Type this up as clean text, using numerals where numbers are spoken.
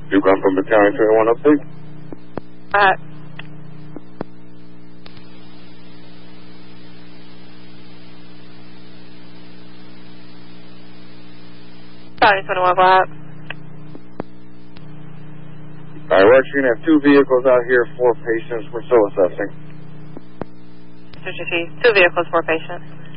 Duke from Battalion 21 update. Battalion 21, go ahead. Alright, we're actually going to have 2 vehicles out here, 4 patients. We're still assessing. 2 vehicles, 4 patients.